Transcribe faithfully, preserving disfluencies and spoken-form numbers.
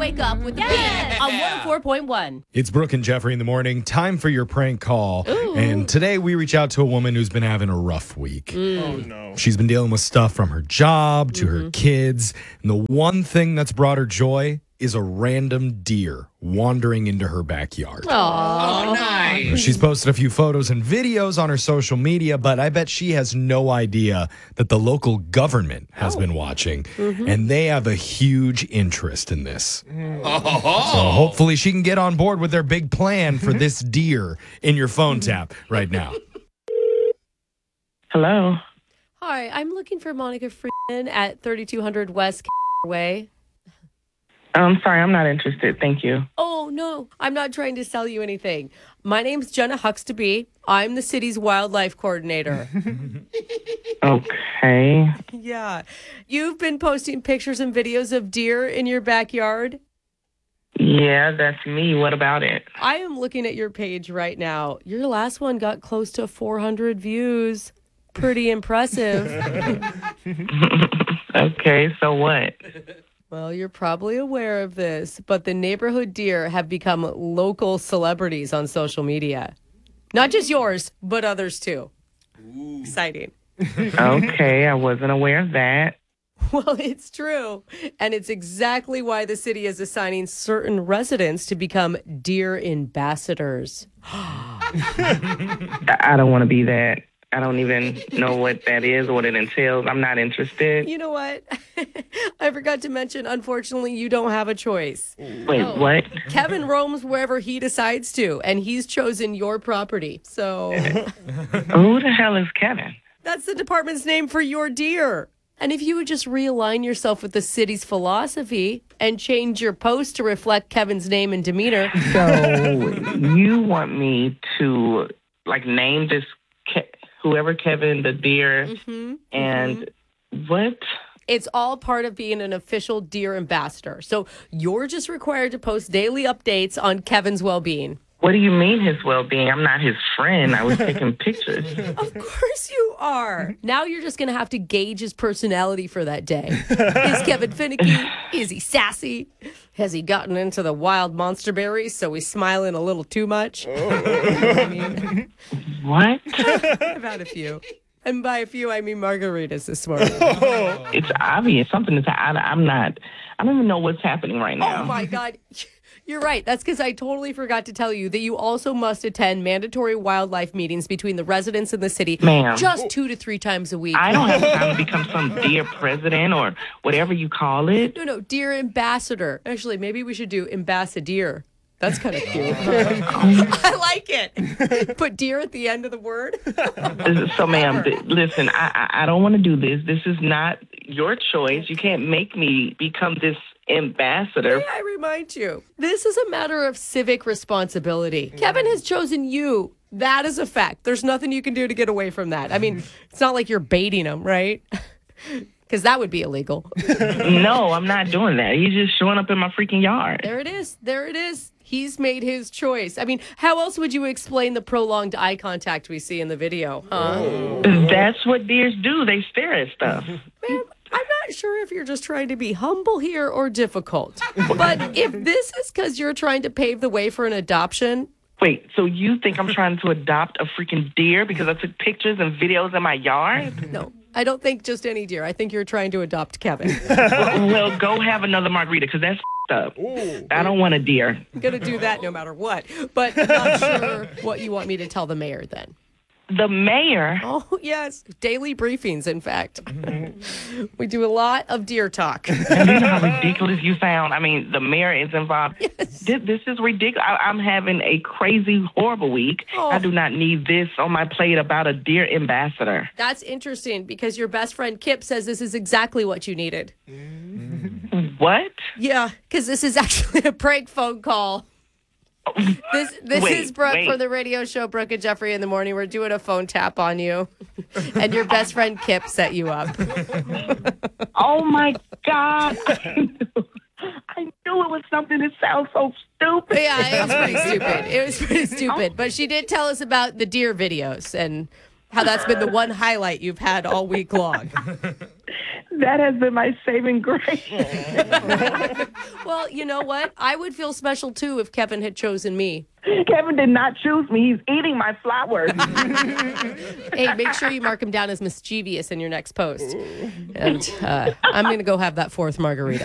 wake up with the yes. beat on one oh four point one. It's Brooke and Jeffrey in the morning. Time for your prank call. Ooh. And today we reach out to a woman who's been having a rough week. Mm. Oh, no. She's been dealing with stuff from her job to mm-hmm. her kids. And the one thing that's brought her joy is a random deer wandering into her backyard. Aww. Oh, nice. She's posted a few photos and videos on her social media, but I bet she has no idea that the local government has oh. been watching, mm-hmm. and they have a huge interest in this. Oh. So hopefully she can get on board with their big plan for this deer in your phone tap right now. Hello. Hi, I'm looking for Monica Freeman at thirty-two hundred West Way. I'm sorry, I'm not interested. Thank you. Oh, no, I'm not trying to sell you anything. My name's Jenna Huxtable. I'm the city's wildlife coordinator. Okay. Yeah. You've been posting pictures and videos of deer in your backyard? Yeah, that's me. What about it? I am looking at your page right now. Your last one got close to four hundred views. Pretty impressive. Okay, so what? Well, you're probably aware of this, but the neighborhood deer have become local celebrities on social media. Not just yours, but others too. Ooh. Exciting. Okay, I wasn't aware of that. Well, it's true. And it's exactly why the city is assigning certain residents to become deer ambassadors. I don't want to be that. I don't even know what that is or what it entails. I'm not interested. You know what? I forgot to mention, unfortunately, you don't have a choice. Wait, oh. what? Kevin roams wherever he decides to, and he's chosen your property. So, who the hell is Kevin? That's the department's name for your deer. And if you would just realign yourself with the city's philosophy and change your post to reflect Kevin's name and demeanor. So, you want me to, like, name this Ke- whoever Kevin the deer mm-hmm, and mm-hmm. what? It's all part of being an official deer ambassador. So you're just required to post daily updates on Kevin's well-being. What do you mean his well-being? I'm not his friend. I was taking pictures. Of course you are. Now you're just going to have to gauge his personality for that day. Is Kevin finicky? Is he sassy? Has he gotten into the wild monster berries, so he's smiling a little too much? Oh. I mean, what? I've had a few. And by a few, I mean margaritas this morning. It's obvious. Something is, I, I'm not, I don't even know what's happening right now. Oh, my God. You're right. That's because I totally forgot to tell you that you also must attend mandatory wildlife meetings between the residents and the city. Ma'am. Just two to three times a week. I don't have time to become some deer president or whatever you call it. No, no, deer ambassador. Actually, maybe we should do ambassador. That's kind of cute. I like it. Put deer at the end of the word. So, ma'am, th- listen, I, I, I don't want to do this. This is not your choice. You can't make me become this ambassador. May I remind you, this is a matter of civic responsibility. Kevin has chosen you. That is a fact. There's nothing you can do to get away from that. I mean, it's not like you're baiting him, right? Because that would be illegal. No, I'm not doing that. He's just showing up in my freaking yard. There it is. There it is. He's made his choice. I mean, how else would you explain the prolonged eye contact we see in the video, huh? Oh. That's what deers do. They stare at stuff. Ma'am, I'm not sure if you're just trying to be humble here or difficult. But if this is because you're trying to pave the way for an adoption... Wait, so you think I'm trying to adopt a freaking deer because I took pictures and videos in my yard? No, I don't think just any deer. I think you're trying to adopt Kevin. well, well, go have another margarita because that's up. Ooh. I don't want a deer. I'm going to do that no matter what. But I'm not sure what you want me to tell the mayor then. The mayor? Oh, yes. Daily briefings, in fact. Mm-hmm. We do a lot of deer talk. And you know how ridiculous you sound? I mean, the mayor is involved. Yes. This, this is ridiculous. I, I'm having a crazy, horrible week. Oh. I do not need this on my plate about a deer ambassador. That's interesting because your best friend Kip says this is exactly what you needed. Mm. What? Yeah, because this is actually a prank phone call. This this wait, is Brooke wait. for the radio show Brooke and Jeffrey in the Morning. We're doing a phone tap on you. And your best friend Kip set you up. Oh, my God. I knew, I knew it was something that sounds so stupid. Yeah, it was pretty stupid. It was pretty stupid. But she did tell us about the deer videos and how that's been the one highlight you've had all week long. That has been my saving grace. Well, you know what? I would feel special too if Kevin had chosen me. Kevin did not choose me. He's eating my flowers. Hey, make sure you mark him down as mischievous in your next post. And uh, I'm going to go have that fourth margarita.